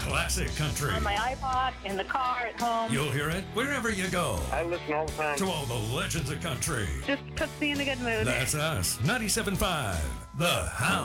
Classic country. On my iPod, in the car, at home. You'll hear it wherever you go. I listen all the time. To all the legends of country. Just puts me in a good mood. That's us. 97.5, The Hound.